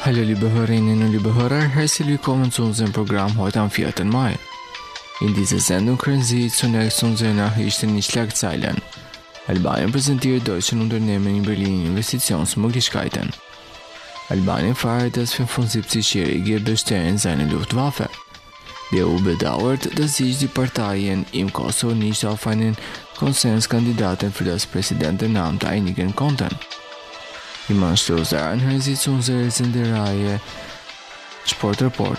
Hallo liebe Hörerinnen und liebe Hörer, herzlich willkommen zu unserem Programm heute am 4. Mai. In dieser Sendung können Sie zunächst unsere Nachrichten in Schlagzeilen. Albanien präsentiert deutschen Unternehmen in Berlin Investitionsmöglichkeiten. Albanien feiert das 75-jährige Bestehen seiner Luftwaffe. Die EU bedauert, dass sich die Parteien im Kosovo nicht auf einen Konsenskandidaten für das Präsidentenamt einigen konnten. Im Anschluss daran hören Sie zu unserer Sendereihe Sportreport.